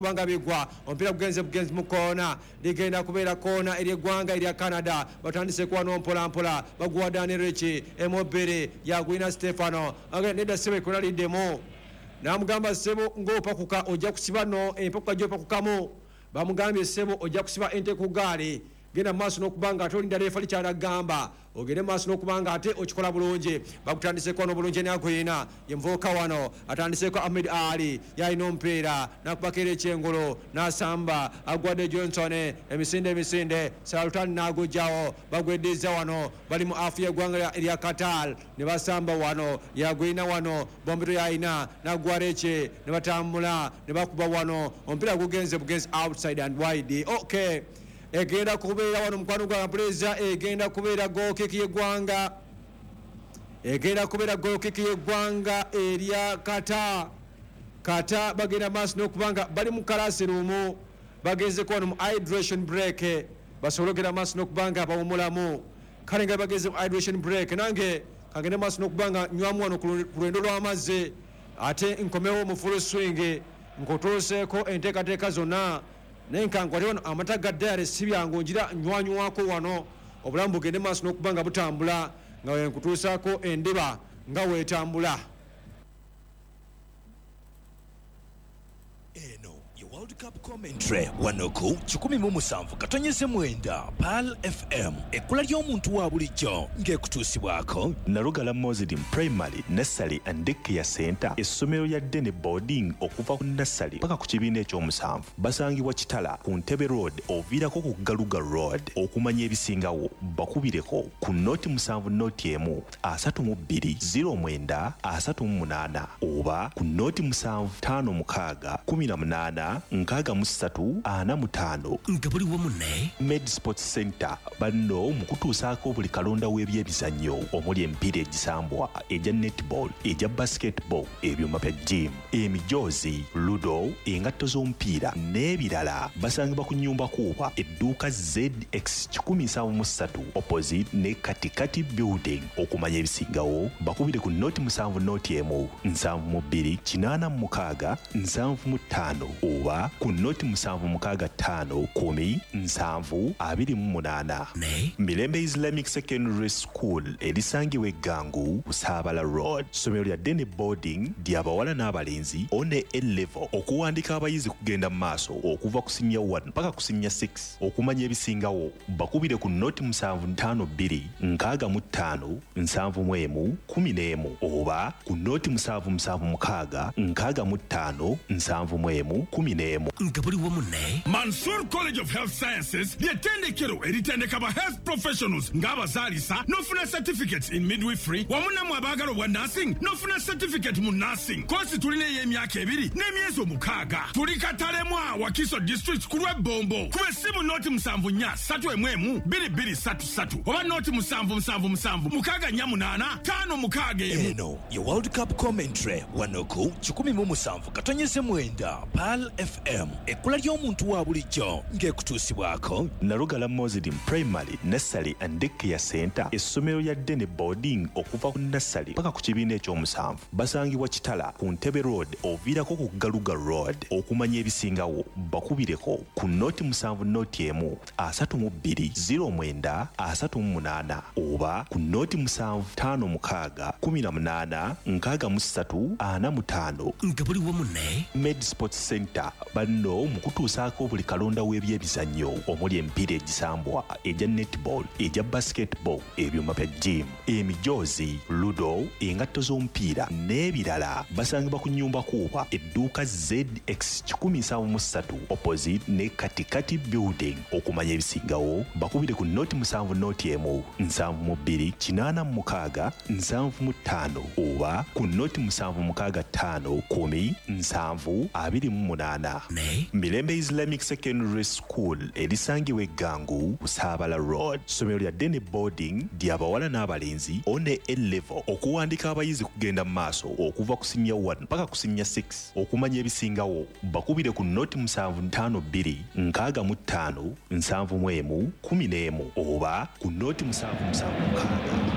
Banga bigwa ompira bugenze mu kona ligenda kubeera kona eri eggwanga erya Canada batandise kwano mpola bagwa Daniel Richi emobere yagwina Stefano agenda sebe kola lidemo namugamba sebo ng'opakuka ojja kusiba no empakuka gy'opakukamu bamugambye sebo ojja kusiba ente ku gaali genda maaso n'okubanga ate olinda leefa likyalagamba ogende maaso n'okubanga ate okikola bulungi bakutandiseko n'obulungi neagwina yenvuuka wano atandiseko Ahmed Ali yalina omupiira nakubakera ekyengulu n'asamba agwadde Johnson emisinde Salutani n'agujjawo bagweddiza wano bali mu afu y'eggwanga erya Qatar ne basamba wano yagwina wano bombito yalina n'agwala ekye ne batambula ne bakuba wano omupiira gugenze bugenzi outside and wide. Okay, egenda kubeera wano mukwano gwa Preza egenda kubeera goal kick y'eggwanga erya Kata bagenda maaso n'okubanga bali mu kalasirumu bagezeko wano mu hydration break basobole ogenda maaso n'okubanga bawumulamu kale nga bageze mu hydration break nange kagende maaso n'okubanga nywamu wano ku lwendo lw'amazzi ate nkomewo mu full swing nkotuuseeko enteekateeka zonna nenkankwate wano amata ga dayari si byangu ngira nywanywako wano obulamu bugende maaso n'okubanga butambula nga wenkutuusaako endiba nga weetambula. Eno ye World Cup commentary wanoku 17 PAL FM ekula ly'omuntu wa bulijjo ng'ekutuusibwako Narugala Muslim Primary Nursery and Daycare Center essomero lya Dene Boarding okuva ku nursery paka ku kibiina eky'omusanvu basangibwa Kitala ku Ntebe Road oviirako ku Galuga Road okumanya ebisingawo bakubireko ku noti 7 noti emu 32 09 oba ku noti 7 5 6 18 45 nga buli wamu ne Med Sports Center banno mu kutuusaako buli kalonda w'ebyebizannyo omuli emipiira egisambwa egya netball egya basketball ebyuma bya gym emijoozi ludo engatto z'omupiira n'ebirala basangibwa ku nnyumba kuuba edduuka ZX 173 opposite ne Katikati building okumanya ebisingawo bakubire ku noti 7 noti emu 72 86 75 oba ku noti 765 10 ne Mirembe Islamic Secondary School erisangibwa Eggangu Busabala Road somero lya Dene Boarding ly'abawala n'abalenzi one A-level okuwandika abayizi kugenda mu maaso okuva ku senior 1 paka ku senior 6 okumanya ebisingawo bakubire ku noti 752 65 71 11 oba ku noti 776 65 71 11 nga buli wamu ne Mansour College of Health Sciences ly'ettendekero eritendeka ba health professionals ng'abazaalisa n'ofuna certificates in midwifery wamu nammwe abaagala obwa nursing n'ofuna certificate mu nursing kosi tulina ey'emyaka 2 n'emyezi 6 tuli Katalemwa Wakiso district ku lw'Ebombo kuba essimu noti 74 2233 oba noti 777 648 561. Eno ye World Cup commentary wanoku 17 PAL FM ekula ly'omuntu wa bulijjo ng'ekutuusibwako Narugala Muslim Primary Nursery and Daycare Center essomero lya Dene Boarding okuva ku nursery paka ku kibiina eky'omusanvu basangibwa Kitala ku Ntebe Road oviirako ku Galuga Road okumanya ebisingawo bakubireko ku noti 7 noti emu 32 09 oba ku noti 7 5 18 63 45 nga buli wamu ne Med Sports Center banno mu kutuusaako buli kalonda w'ebyebizannyo omuli emipiira egisambwa egya netball egya basketball ebyuma bya gym emijoozi ludo engatto z'omupiira n'ebirala basangibwa ku nnyumba kuuba edduuka ZX 173 opposite ne Katikati building okumanya ebisingawo bakubire ku noti 7 noti emu 72 86 75 oba ku noti 765 10 ne Mirembe Islamic Secondary School erisangibwa Eggangu Busabala Road somero lya Dene Boarding ly'abawala n'abalenzi one A-level okuwandika abayizi kugenda mu maaso okuva ku senior 1 paka ku senior 6 okumanya ebisingawo bakubire ku noti 752 65 71 11 oba ku noti 776